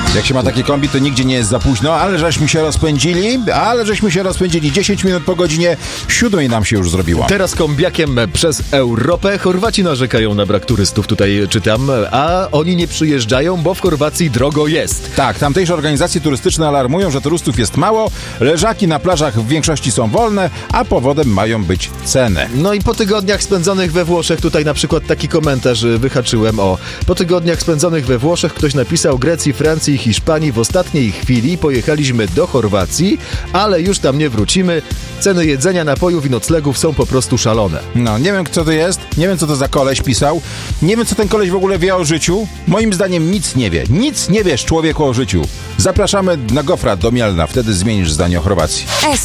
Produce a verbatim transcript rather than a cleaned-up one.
Jak się ma takie kombi, to nigdzie nie jest za późno, ale żeśmy się rozpędzili, ale żeśmy się rozpędzili. dziesięć minut po godzinie siódmej nam się już zrobiło. Teraz kombiakiem przez Europę. Chorwaci narzekają na brak turystów, tutaj czytam, a oni nie przyjeżdżają, bo w Chorwacji drogo jest. Tak, tamtejsze organizacje turystyczne alarmują, że turystów jest mało, leżaki na plażach w większości są wolne, a powodem mają być ceny. No i po tygodniach spędzonych we Włoszech, tutaj na przykład taki komentarz wyhaczyłem, o, po tygodniach spędzonych we Włoszech ktoś napisał: Grecji, Francji i Hiszpanii w ostatniej chwili pojechaliśmy do Chorwacji, ale już tam nie wrócimy. Ceny jedzenia, napojów i noclegów są po prostu szalone. No, nie wiem kto to jest, nie wiem co to za koleś pisał, nie wiem co ten koleś w ogóle wie o życiu. Moim zdaniem nic nie wie, nic nie wiesz człowieku o życiu. Zapraszamy na gofra do Mielna, wtedy zmienisz zdanie o Chorwacji.